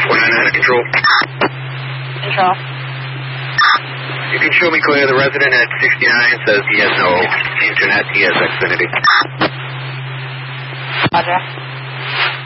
499 to control. Control. You can show me clear. The resident at 69 says he has no internet. He has Xfinity. Roger.